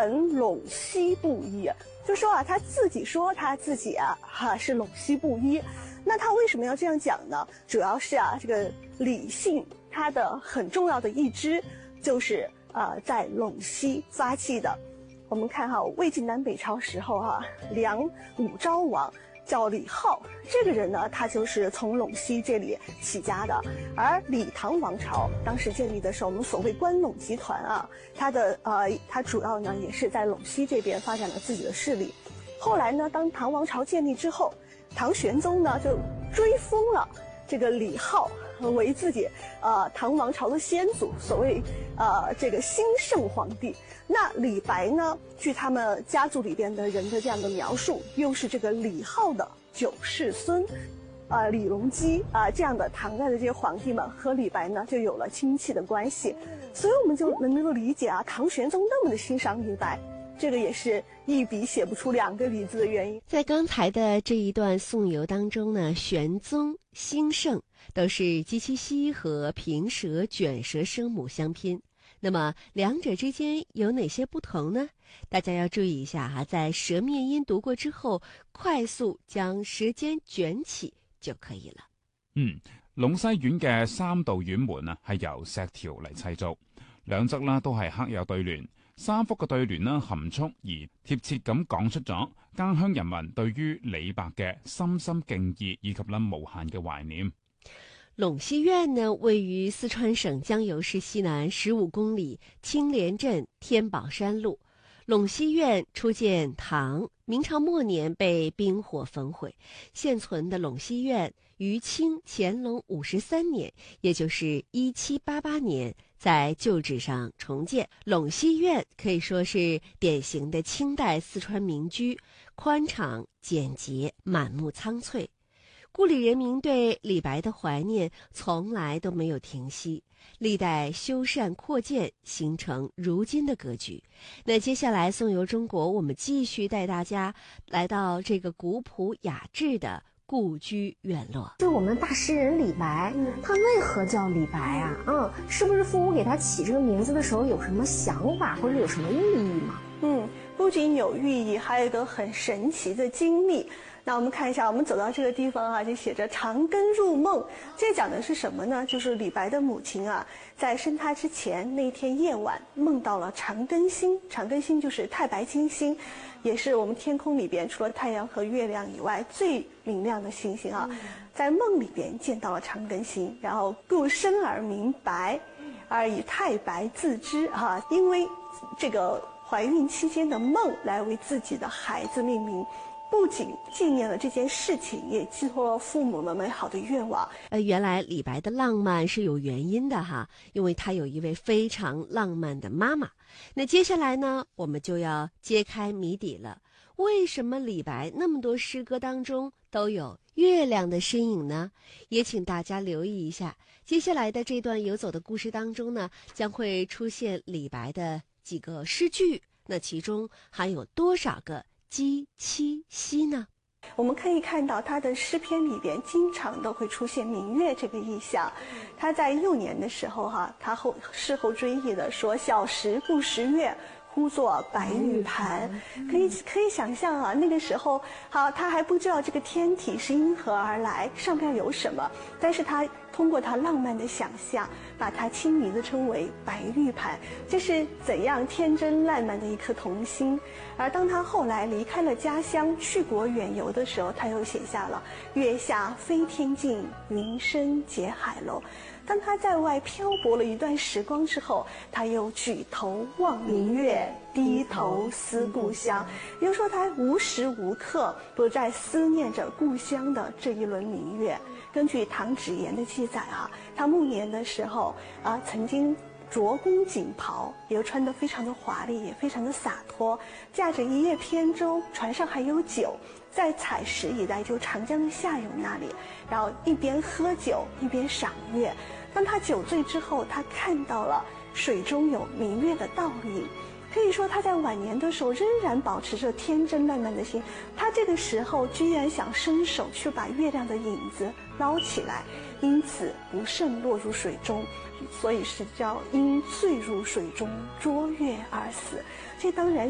本陇西布衣，就说啊，他自己说他自己是陇西布衣。那他为什么要这样讲呢？主要是这个李姓他的很重要的一支就是在陇西发迹的。我们看魏晋南北朝时候梁武昭王叫李浩，这个人呢，他就是从陇西这里起家的。而李唐王朝当时建立的时候，我们所谓关陇集团它主要呢也是在陇西这边发展了自己的势力。后来呢，当唐王朝建立之后，唐玄宗呢就追封了这个李浩为自己唐王朝的先祖，所谓这个兴圣皇帝。那李白呢，据他们家族里边的人的这样的描述，又是这个李浩的九世孙，李隆基这样的唐代的这些皇帝们和李白呢就有了亲戚的关系，所以我们就能够理解唐玄宗那么的欣赏李白。这个也是一笔写不出2个李字的原因。 在刚才的这一段颂游当中呢，玄宗、兴圣都是鸡七西和平舌、卷舌声母相拼。那么两者之间有哪些不同呢？大家要注意一下在舌面音读过之后，快速将舌尖卷起就可以了。 隴西縣嘅3道縣門係由石條嚟砌造，兩側都係刻有對聯。3幅嘅對聯含蓄而貼切咁講出咗家鄉人民對於李白嘅深深敬意以及無限嘅懷念。 隴西苑呢，位于四川省江油市西南15公里青莲镇天宝山路。陇西苑初建唐，明朝末年被兵火焚毁。现存的陇西苑于清乾隆53年，也就是1788年，在旧址上重建。陇西苑可以说是典型的清代四川民居，宽敞简洁，满目苍翠。故里人民对李白的怀念从来都没有停息，历代修缮扩建，形成如今的格局。那接下来颂游中国，我们继续带大家来到这个古朴雅致的故居院落。 就我们大诗人李白，他为何叫李白啊？是不是父母给他起这个名字的时候有什么想法，或者有什么寓意吗？ 不仅有寓意，还有一个很神奇的经历。那我们看一下，我们走到这个地方就写着长庚入梦。这讲的是什么呢？就是李白的母亲在生他之前那天夜晚梦到了长庚星。长庚星就是太白金星，也是我们天空里边除了太阳和月亮以外最明亮的星星在梦里边见到了长庚星，然后故生而名白，而以太白自知因为这个怀孕期间的梦来为自己的孩子命名。不仅纪念了这件事情，也寄托了父母们美好的愿望。 原来李白的浪漫是有原因的因为他有一位非常浪漫的妈妈。那接下来呢，我们就要揭开谜底了。为什么李白那么多诗歌当中都有月亮的身影呢？也请大家留意一下，接下来的这段游走的故事当中呢，将会出现李白的几个诗句，那其中含有多少个鸡七西呢？ 我们可以看到他的诗篇里边经常都会出现明月这个意象。他在幼年的时候他事后追忆的说，小时不识月，呼作白玉盘。可以想象那个时候他还不知道这个天体是因何而来，上边有什么，但是他通过他浪漫的想象，把它亲昵地称为白玉盘，这是怎样天真烂漫的一颗童心。而当他后来离开了家乡，去国远游的时候，他又写下了月下飞天镜，云深结海楼。当他在外漂泊了一段时光之后，他又举头望明月，低头思故乡。也就是说，他无时无刻不在思念着故乡的这一轮明月。根据唐芷言的记载他暮年的时候曾经着宫锦袍，也穿得非常的华丽，也非常的洒脱，驾着一叶扁舟，船上还有酒，在采石一带，就长江的下游那里，然后一边喝酒一边赏月。当他酒醉之后，他看到了水中有明月的倒影。可以说他在晚年的时候仍然保持着天真烂漫的心，他这个时候居然想伸手去把月亮的影子捞起来，因此不慎落入水中，所以是叫因醉入水中捉月而死。这当然